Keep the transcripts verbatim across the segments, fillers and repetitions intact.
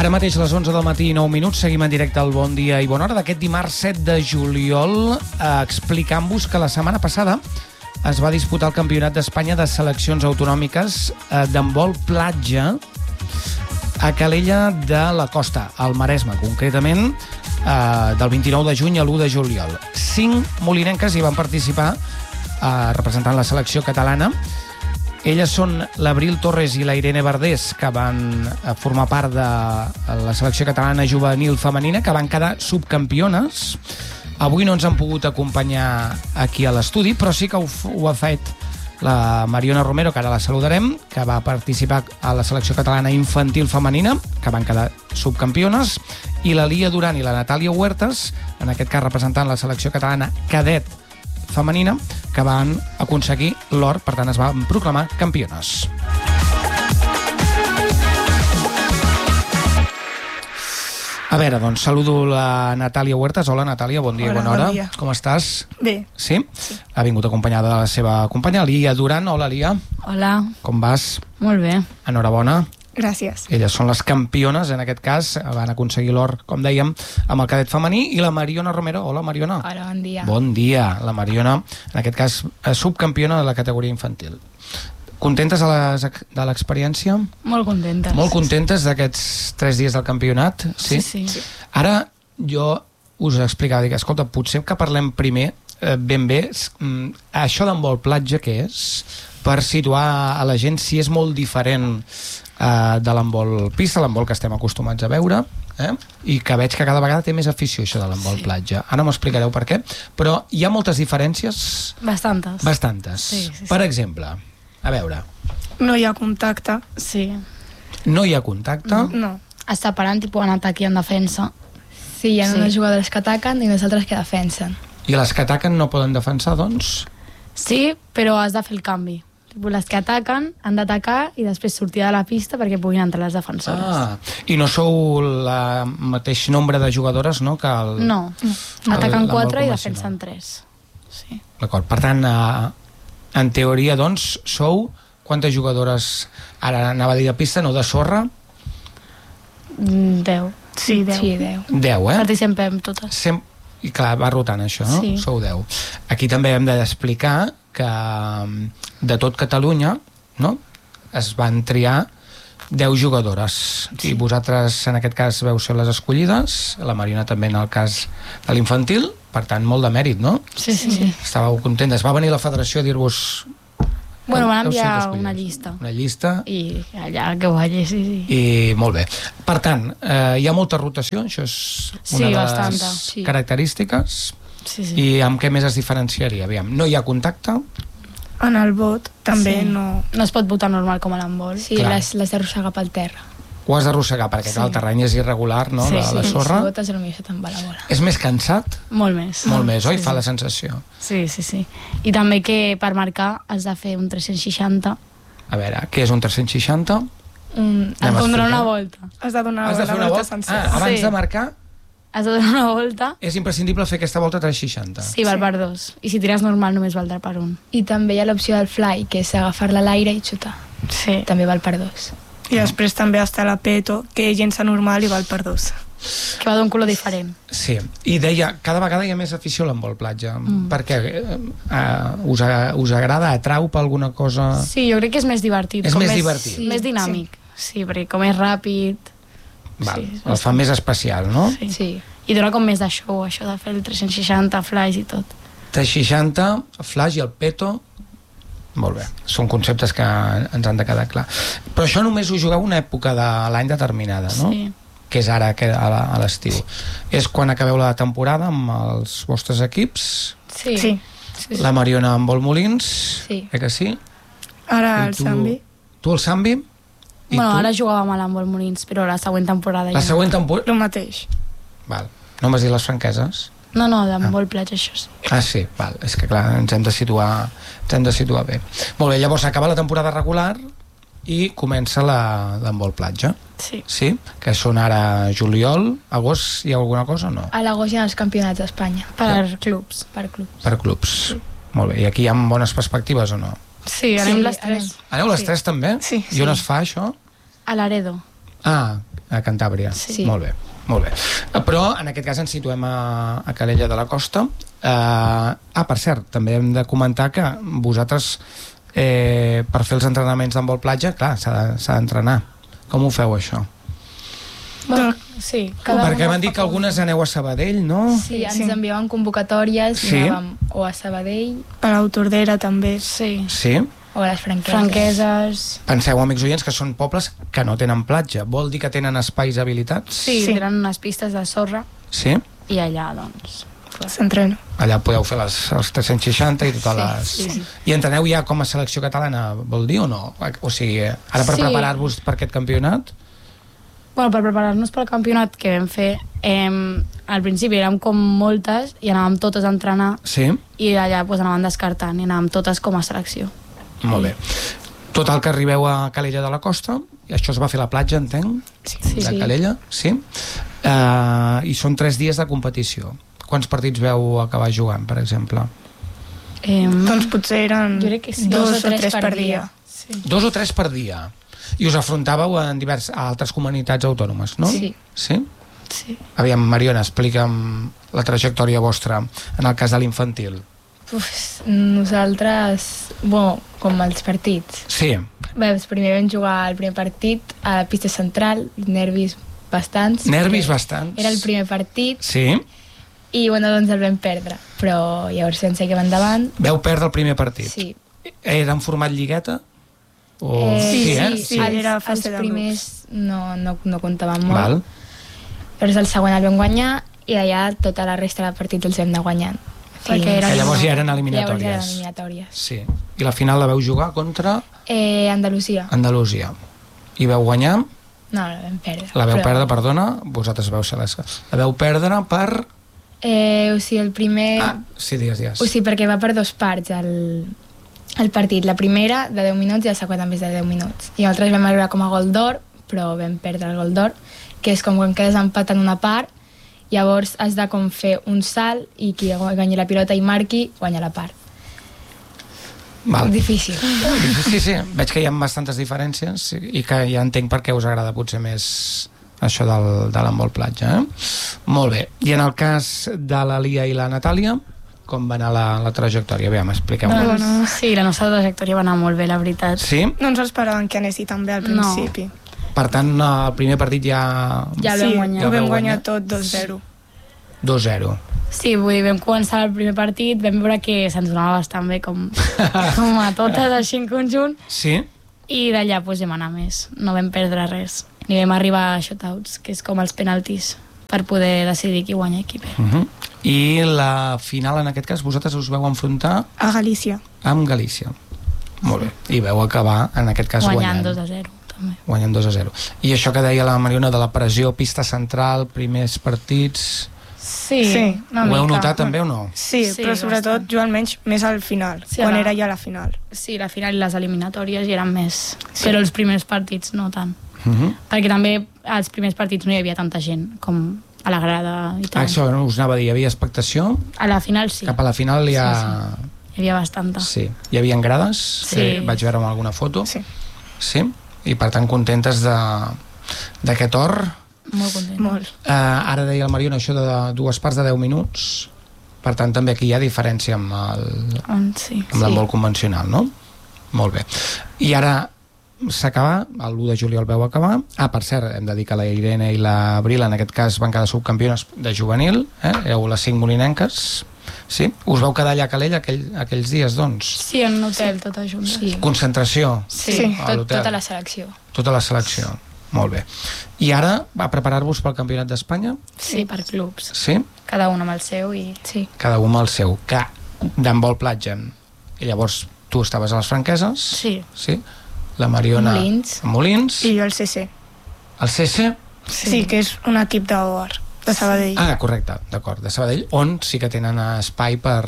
Ara mateix a les onze del matí i nou minuts seguim en directe al Bon Dia i Bona Hora d'aquest dimarts set de juliol, eh, explicant-vos que la setmana passada es va disputar el Campionat d'Espanya de Seleccions Autonòmiques eh, d'handbol platja a Calella de la Costa, al Maresme, concretament eh, del vint-i-nou de juny a l'u de juliol. Cinc molinenques hi van participar eh, representant la selecció catalana. Elles són l'Abril Torres i la Irene Verdés, que van formar part de la selecció catalana juvenil femenina, que van quedar subcampiones. Avui no ens han pogut acompanyar aquí a l'estudi, però sí que ho, ho ha fet la Mariona Romero, que ara la saludarem, que va participar a la selecció catalana infantil femenina, que van quedar subcampiones, i la Lia Duran i la Natàlia Huertas, en aquest cas representant la selecció catalana cadet femenina, que van aconseguir l'or, per tant es van proclamar campiones. A veure, doncs saludo la Natàlia Huertas. Hola, Natàlia, bon dia. Hola, i bona hora. bon dia. Com estàs? Bé. Sí? Sí. Ha vingut acompanyada de la seva companya, Lia Duran. Hola, Lia. Hola. Com vas? Molt bé. Enhorabona. Gràcies. Elles són les campiones, en aquest cas, van aconseguir l'or, com dèiem, amb el cadet femení, i la Mariona Romero. Hola, Mariona. Hola, bon dia. Bon dia. La Mariona, en aquest cas, subcampiona de la categoria infantil. Contentes de les- de l'experiència? Molt contentes. Molt contentes d'aquests tres dies del campionat? Sí? Sí, sí. Ara, jo us explicava, dic, escolta, potser que parlem primer, eh, ben bé, s- mm, això d'handbol platja, què és? Per situar a la gent si és molt diferent eh, de l'handbol pista, l'handbol que estem acostumats a veure, eh? I que veig que cada vegada té més afició això de l'handbol Sí. platja. Ara m'explicareu per què, però hi ha moltes diferències, Bastantes. bastantes. Sí, sí, sí. Per exemple, a veure, No hi ha contacte. Sí. no hi ha contacte, No. Es separen tipus en atac i en defensa. Sí, hi ha Sí. unes jugadores que ataquen i unes altres que defensen. i les que ataquen no poden defensar, doncs? Sí, però has de fer el canvi. Tipus, les que ataquen han d'atacar i després sortir de la pista perquè puguin entrar les defensores. Ah, i no sou el mateix nombre de jugadores, no? Que el... No. El- Ataquen l'handbol quatre i convencional. defensen tres. Sí. D'acord, per tant, eh, en teoria, doncs, sou quantes jugadores, ara anava a dir de pista, no de sorra? Mm, Deu. Sí, deu. Sí, deu. Deu, eh? Participem totes. Sem I clar, va rotant això, no? Sí. Sou deu. Aquí també hem d'explicar que mm, de tot Catalunya, no?, es van triar deu jugadores. Sí. I vosaltres, en aquest cas, veu ser les escollides, la Mariona també en el cas de l'infantil, per tant, molt de mèrit, no? Sí, sí, sí. Estàveu contentes. Va venir la federació a dir-vos... Bueno, van heu sigut enviar escollides. una llista. Una llista, I allà que ho vagi, sí, sí. i molt bé. Per tant, eh, hi ha molta rotació, això és Sí, una de bastanta, les sí. característiques. Sí, sí. I amb què més es diferenciaria? Aviam, no hi ha contacte? En el bot també Sí. no... No es pot votar normal com a l'handbol. Sí, Clar. les, les d'arrossegar pel terra. Ho has d'arrossegar, perquè Sí. clar, el terreny és irregular, no? Sí, la, la sí, sorra. Si botes, potser se te'n va la bola. És més cansat? Molt més. Molt més, oi? Sí, Fa sí. la sensació. Sí, sí, sí. I també que per marcar has de fer un tres-cents seixanta. A veure, què és un tres-cents seixanta? Un, Anem a has de donar explicar. una volta. Has de donar Has de la fer una volta volta? sencera. Ah, abans Sí. de marcar Has de donar una volta. és imprescindible fer aquesta volta tres seixanta. Sí, val Sí. per dos. I si tires normal només valdrà per un. I també hi ha l'opció del fly, que és agafar-la a l'aire i xutar. Sí. També val per dos. I després també està la peto, que llença normal i val per dos. Que va d'un color diferent. Sí, i deia, cada vegada hi ha més afició a l'handbol platja. Mm. Per què? Eh, uh, us, a, us agrada? Atrau per alguna cosa? Sí, jo crec que és més divertit. És com més divertit. Sí. Més dinàmic. Sí. sí, perquè com és ràpid... Val, sí, el fa més especial, no? Sí. Sí. I dona com més de show, això de fer el tres-cents seixanta, flash i tot. tres seixanta, flash i el peto. Molt bé, són conceptes que ens han de quedar clar. Però això només ho jugueu una època de l'any determinada, no? Sí. Que és ara, que a la- a l'estiu. És quan acabeu la temporada amb els vostres equips, Sí. Sí. sí, sí. la Mariona amb el Molins, Sí. eh que sí? Ara I el tu- Sambi. Tu el Sambi? I Bueno, tu? ara jugàvem a l'handbol Molins, però la següent temporada La ja següent temporada... El mateix. Val. No m'has dit les franqueses? no. No, no, d'handbol platja, això sí. Ah, sí, val. És que clar, ens hem de situar, ens hem de situar bé. Molt bé, llavors acaba la temporada regular i comença la l'handbol platja. Sí. Sí? Que són ara juliol, agost, hi ha alguna cosa o no? A l'agost hi ha els campionats d'Espanya. Per clubs. Per clubs. Per clubs. Molt bé, i aquí hi ha bones perspectives o no? Sí, anem Sí, les tres. Aneu les Sí. tres també? Sí, I on es fa això? A l'Aredo. Ah, a Cantàbria. Sí. Molt bé, molt bé. Però en aquest cas ens situem a, a Calella de la Costa. Uh, ah, per cert, també hem de comentar que vosaltres, eh, per fer els entrenaments d'handbol platja, clar, s'ha d'entrenar. Com ho feu, això? Bueno, sí. Cada Perquè m'han dit que algunes aneu a Sabadell, no? Sí, ens Sí. enviaven convocatòries Sí. i anàvem o a Sabadell Palau Tordera també. Sí. Sí? o a les franqueses. Franqueses... Penseu, amics oients, que són pobles que no tenen platja. Vol dir que tenen espais habilitats? Sí, Sí. tenen unes pistes de sorra Sí? i allà, doncs... S'entrena. Allà podeu fer les, els tres cents seixanta i totes les... sí, sí. I entreneu ja com a selecció catalana, vol dir o no? O sigui, ara per Sí. preparar-vos per aquest campionat? Bueno, per preparar-nos pel campionat que vam fer, eh, al principi érem com moltes i anàvem totes a entrenar Sí? i allà pues, anàvem descartant i anàvem totes com a selecció. Molt bé. Total, que arribeu a Calella de la Costa, i això es va fer a la platja, entenc? Sí. De sí. Calella, sí? Uh, I són tres dies de competició. Quants partits veu acabar jugant, per exemple? Eh, Doncs potser eren Jo crec que sí. dos, o tres per dia. sí. Dos o tres per dia. I us afrontàveu en divers, a altres comunitats autònomes, no? Sí. Sí? Sí. Aviam, Mariona, explica'm la trajectòria vostra en el cas de l'infantil. Uf, nosaltres, bueno, com els partits. Sí, Bé, primer vam jugar el primer partit a la pista central, nervis bastants. nervis perquè bastants. Era el primer partit Sí? i bueno, doncs el vam perdre, però llavors vam seguir endavant. Veu perdre el primer partit. Sí. Era en format lligueta? O... Eh, sí, eh? sí, els, era els fase de primers no, no, no comptaven molt. Val. Llavors el següent el vam guanyar i d'allà tota la resta de partits els vam anar guanyant. Perquè era- Que llavors ja eren Llavors eliminatòries. eren eliminatòries. Sí. I la final la veu jugar contra Eh, Andalusia. Andalusia. I veu guanyar, No, la vam perdre. la veu però- perdre, perdona, vosaltres veu ser les... La veu perdre per... Eh, o sigui, el primer... Ah, sí, digues, digues. O sigui, perquè va per dos parts el, el partit. La primera de deu minuts i la següent també és de deu minuts. I nosaltres vam arribar com a gol d'or, però vam perdre el gol d'or, que és com quan quedes empat en una part, llavors has de com fer un salt i qui guanyi la pilota i marqui, guanya la part. Val. Difícil. Sí, sí, veig que hi ha bastantes diferències i que ja entenc per què us agrada potser més això del, de l'handbol platja, eh? Molt bé. I en el cas de la Lia i la Natàlia, com va anar la, la trajectòria? Aviam, expliqueu-me. Doncs, sí, la nostra trajectòria va anar molt bé, la veritat. Sí? No ens esperaven que anessi tan bé al No. principi. Per tant, el primer partit ja... Ja el sí, vam guanyar. ho Ja vam vau guanyar guanyar. tot dos zero. dos zero. Sí, vull dir, vam començar el primer partit, vam veure que se'ns donava bastant bé com, com a totes així en conjunt Sí? i d'allà doncs, vam anar més, no vam perdre res ni vam arribar a shotouts, que és com els penaltis per poder decidir qui guanya qui perd. Uh -huh. I la final, en aquest cas, vosaltres us veu enfrontar A Galícia. amb Galícia. Molt bé. I veu acabar, en aquest cas, Guanyant guanyant. dos a zero també. Guanyant dos a zero. I això que deia la Mariona de la pressió, pista central, primers partits... Sí, Sí. una Ho heu mica. notat també o no? Sí, Sí, però sobretot bastant. jo almenys més al final, Sí, quan ara- era ja la final. Sí, la final i les eliminatòries hi eren més, sí. Però els primers partits no tant. Uh -huh. Perquè també als primers partits no hi havia tanta gent com a la grada i Ah, tal. això us anava a dir, hi havia expectació? A la final sí, Cap a la final hi ha... hi havia bastanta. Sí. Hi havia grades? Sí. Eh, vaig veure amb alguna foto. Sí, Sí? I per tant contentes de d'aquest or. Molt content. molt. Uh, ara deia el Mariona això de dues parts de deu minuts. Per tant, també aquí hi ha diferència amb el, Mm, Sí. amb l'handbol convencional, no? Molt bé. I ara s'acaba, l'u de juliol veu acabar. Ah, per cert, hem de dir que la Irene i la Bril en aquest cas van quedar subcampiones de juvenil, eh? Éreu les cinc molinenques. Sí? Us vau quedar allà a Calella aquell, aquells dies, doncs? Sí, en un hotel, totes juntes. Sí. Concentració Sí. Sí. a Tot, l'hotel. tota la selecció. Tota la selecció. Molt bé. I ara va preparar-vos pel Campionat d'Espanya? Sí, per clubs. Sí? Cada un amb el seu i... Sí. Cada un amb el seu. Que d'handbol platja. I llavors tu estaves a les franqueses? Sí. Sí? La Mariona... A Molins. A Molins. I jo el C C. El C C? Sí, sí que és un equip d'O R, de Sabadell. Ah, correcte, d'acord, de Sabadell, on sí que tenen espai per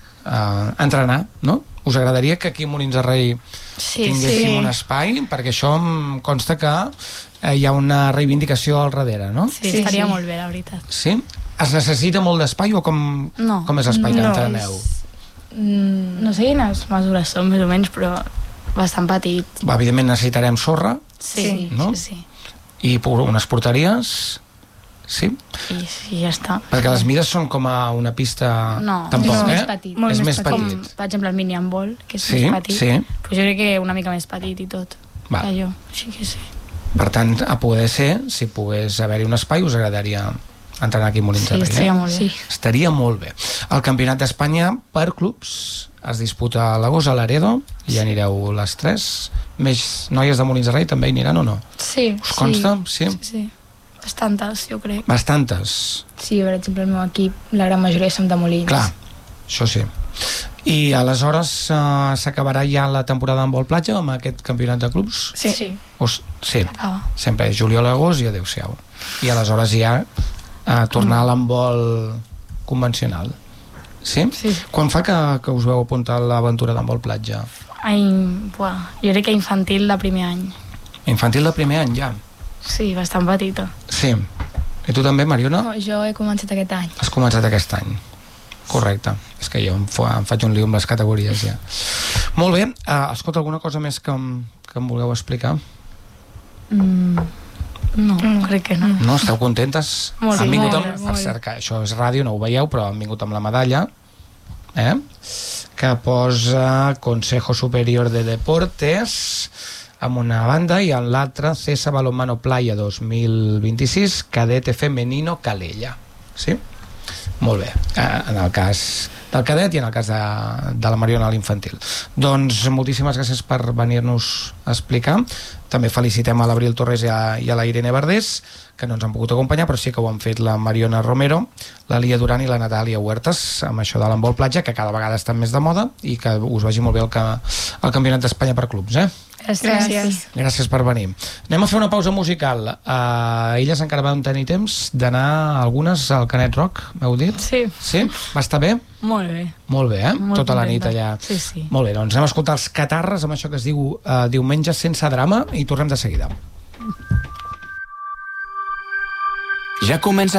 eh, entrenar, no? Us agradaria que aquí a Molins de Rei Sí, tinguéssim sí. un espai? Perquè això em consta que eh, hi ha una reivindicació al darrere, no? Sí, Sí, estaria sí. molt bé, la veritat. Sí? Es necessita molt d'espai o com, No. com és l'espai que No, entreneu? Mm, No sé quines mesures són, més o menys, però bastant petit. Va, evidentment necessitarem sorra, Sí, Sí, no? sí, sí. I unes porteries... Sí? I, i ja està. Perquè les mides són com a una pista... No, tampoc, és eh? més petit. És més Com, petit. per exemple, el mini-handball, que és Sí, més petit. sí. Però jo crec que una mica més petit i tot. Va. Que jo, així que sí. Per tant, a poder ser, si pogués haver-hi un espai, us agradaria entrenar aquí a Molins de Sí, Rei. estaria Eh? molt bé. Sí. Estaria molt bé. El Campionat d'Espanya per clubs es disputa a l'agost a Laredo, i anireu les tres. Més noies de Molins de Rei també hi aniran o no? Sí. Us consta? Sí. Sí, sí. Bastantes, jo crec. Bastantes. Sí, per exemple, el meu equip, la gran majoria som de Molins. Clar, això sí. I aleshores eh, s'acabarà ja la temporada amb vol platja amb aquest campionat de clubs? Sí. sí. Us, sí, Acaba. sempre és juliol, agost i adeu-siau. I aleshores ja a tornar a l'handbol convencional. Sí? Sí. Quan fa que, que us veu apuntar a l'aventura d'handbol platja? Ai, buah, jo crec que infantil de primer any. Infantil de primer any, ja. Sí, bastant petita. Sí. I tu també, Mariona? No, jo he començat aquest any. Has començat aquest any. Correcte. És que jo em, fa, em faig un lío amb les categories, ja. Molt bé. Uh, escolta, alguna cosa més que em, que em vulgueu explicar? Mm, no, mm. crec que no. No? Esteu contentes? Molt Han bé, vingut molt amb, bé, per molt cert, que això és ràdio, no ho veieu, però han vingut amb la medalla, eh? Que posa Consejo Superior de Deportes amb una banda i en l'altra Cesa Balonmano Playa dos mil vint-i-sis Cadete Femenino Calella. Sí? Molt bé. Eh, en el cas del cadet i en el cas de, de la Mariona a l'infantil. Doncs moltíssimes gràcies per venir-nos a explicar. També felicitem a l'Abril Torres i a, i a la Irene Verdés, que no ens han pogut acompanyar, però sí que ho han fet la Mariona Romero, la Lia Duran i la Natàlia Huertas, amb això de l'handbol platja, que cada vegada està més de moda, i que us vagi molt bé el, que, el Campionat d'Espanya per clubs, eh? Gràcies. Gràcies per venir. Anem a fer una pausa musical. Uh, elles encara van tenir temps d'anar algunes al Canet Rock, m'heu dit? Sí. Sí? Va estar bé? Molt bé. Molt bé, eh? Molt Tota la contenta. nit allà. Sí, sí. Molt bé, doncs anem a escoltar els Catarres amb això que es diu uh, Diumenge sense drama i tornem de seguida. Ja comença